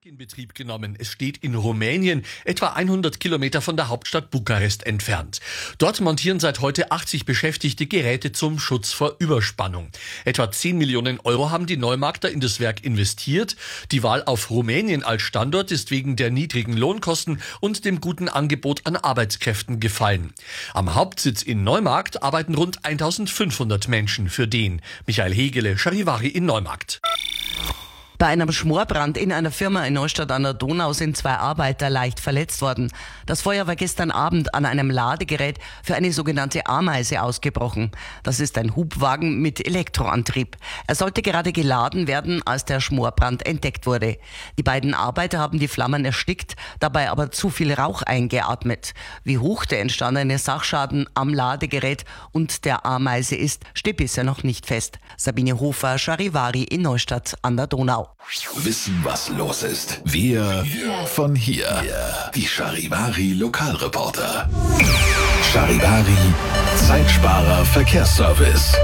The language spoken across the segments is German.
in Betrieb genommen. Es steht in Rumänien, etwa 100 Kilometer von der Hauptstadt Bukarest entfernt. Dort montieren seit heute 80 Beschäftigte Geräte zum Schutz vor Überspannung. Etwa 10 Millionen Euro haben die Neumarkter in das Werk investiert. Die Wahl auf Rumänien als Standort ist wegen der niedrigen Lohnkosten und dem guten Angebot an Arbeitskräften gefallen. Am Hauptsitz in Neumarkt arbeiten rund 1500 Menschen für den. Michael Hegele, Charivari in Neumarkt. Bei einem Schmorbrand in einer Firma in Neustadt an der Donau sind 2 Arbeiter leicht verletzt worden. Das Feuer war gestern Abend an einem Ladegerät für eine sogenannte Ameise ausgebrochen. Das ist ein Hubwagen mit Elektroantrieb. Er sollte gerade geladen werden, als der Schmorbrand entdeckt wurde. Die beiden Arbeiter haben die Flammen erstickt, dabei aber zu viel Rauch eingeatmet. Wie hoch der entstandene Sachschaden am Ladegerät und der Ameise ist, steht bisher noch nicht fest. Sabine Hofer, Charivari in Neustadt an der Donau. Wissen, was los ist. Wir von hier. Die Charivari Lokalreporter. Charivari Zeitsparer Verkehrsservice.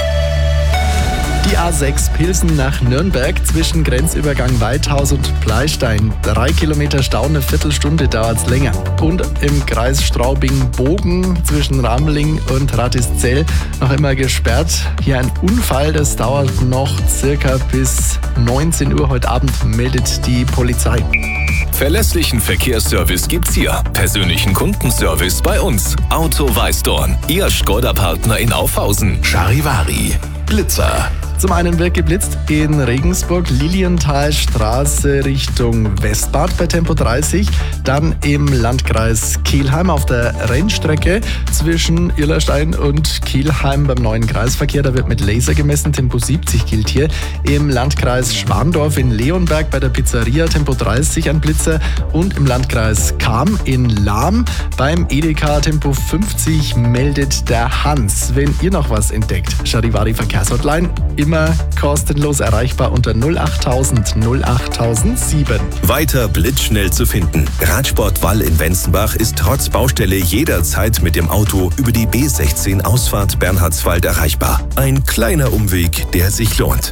Die A6 Pilsen nach Nürnberg zwischen Grenzübergang Weithaus und Pleystein. 3 Kilometer Stau, eine Viertelstunde dauert's länger. Und im Kreis Straubing-Bogen zwischen Ramling und Ratiszell noch immer gesperrt. Hier ein Unfall, das dauert noch circa bis 19 Uhr heute Abend, meldet die Polizei. Verlässlichen Verkehrsservice gibt's hier. Persönlichen Kundenservice bei uns. Auto Weißdorn. Ihr Škoda-Partner in Aufhausen. Charivari. Blitzer. Zum einen wird geblitzt in Regensburg, Lilienthalstraße Richtung Westbad bei Tempo 30. Dann im Landkreis Kelheim auf der Rennstrecke zwischen Irlerstein und Kelheim beim neuen Kreisverkehr. Da wird mit Laser gemessen, Tempo 70 gilt hier. Im Landkreis Schwandorf in Leonberg bei der Pizzeria Tempo 30 ein Blitzer. Und im Landkreis Cham in Lahm beim Edeka Tempo 50 meldet der Hans. Wenn ihr noch was entdeckt, Charivari Verkehrshotline immer kostenlos erreichbar unter 08000 08007. Weiter blitzschnell zu finden. Radsport Wall in Wenzenbach ist trotz Baustelle jederzeit mit dem Auto über die B16 Ausfahrt Bernhardswald erreichbar. Ein kleiner Umweg, der sich lohnt.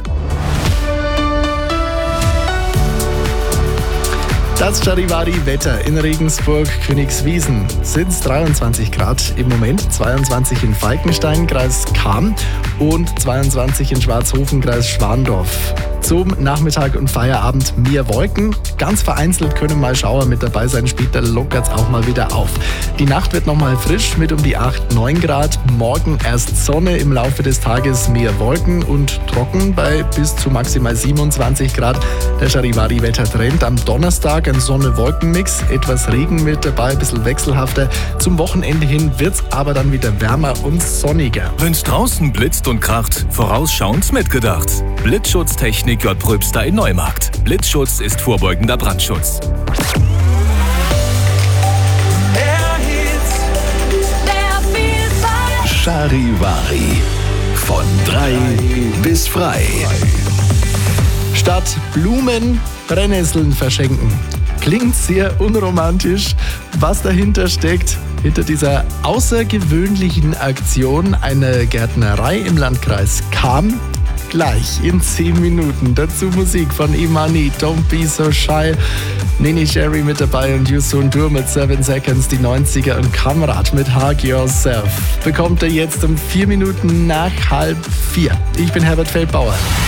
Das Charivari-Wetter in Regensburg, Königswiesen sind es 23 Grad im Moment, 22 in Falkenstein, Kreis Cham und 22 in Schwarzhofen, Kreis Schwandorf. Zum Nachmittag und Feierabend mehr Wolken, ganz vereinzelt können mal Schauer mit dabei sein, später lockert es auch mal wieder auf. Die Nacht wird nochmal frisch mit um die 8-9 Grad, morgen erst Sonne, im Laufe des Tages mehr Wolken und trocken bei bis zu maximal 27 Grad. Der Charivari-Wettertrend am Donnerstag ein Sonne-Wolken-Mix, etwas Regen mit dabei, ein bisschen wechselhafter. Zum Wochenende hin wird's aber dann wieder wärmer und sonniger. Wenn's draußen blitzt und kracht, vorausschauend mitgedacht. Blitzschutztechnik J. Pröbster in Neumarkt. Blitzschutz ist vorbeugender Brandschutz. Charivari. Von 3 bis frei. Statt Blumen, Brennnesseln verschenken. Klingt sehr unromantisch. Was dahinter steckt, hinter dieser außergewöhnlichen Aktion einer Gärtnerei im Landkreis Cham, gleich in 10 Minuten. Dazu Musik von Imani, Don't Be So Shy, Nini Sherry mit dabei und Yusun Dur mit 7 Seconds, die 90er und Kamrat mit Hug Yourself. Bekommt ihr jetzt um 4 Minuten nach 3:30. Ich bin Herbert Feldbauer.